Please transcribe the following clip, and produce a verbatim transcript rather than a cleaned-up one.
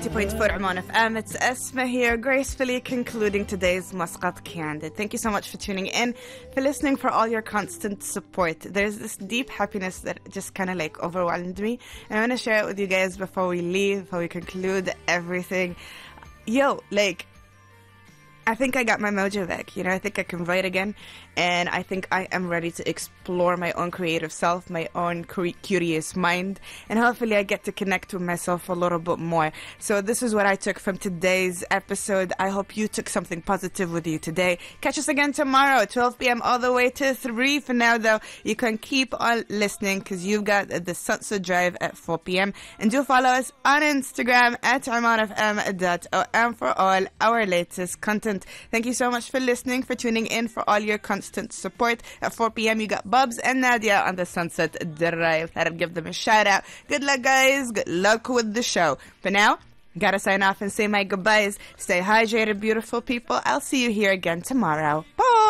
ninety point four Oman F M. It's Esma here, gracefully concluding today's Muscat Candid. Thank you so much for tuning in, for listening, for all your constant support. There's this deep happiness that just kind of like overwhelmed me, and I want to share it with you guys before we leave, before we conclude everything. Yo, like, I think I got my mojo back. You know, I think I can write again, and I think I am ready to explore my own creative self, my own cur- curious mind, and hopefully I get to connect with myself a little bit more. So this is what I took from today's episode. I hope you took something positive with you today. Catch us again tomorrow, twelve p.m. all the way to three. For now, though, you can keep on listening because you've got the Sunset Drive at four p.m. And do follow us on Instagram at oman f m dot o m for all our latest content. Thank you so much for listening, for tuning in, for all your constant support. At four p.m. you got Bubs and Nadia on the Sunset Drive. I'll give them a shout out. Good luck, guys. Good luck with the show. For now, gotta sign off and say my goodbyes. Stay hydrated, beautiful people. I'll see you here again tomorrow. Bye.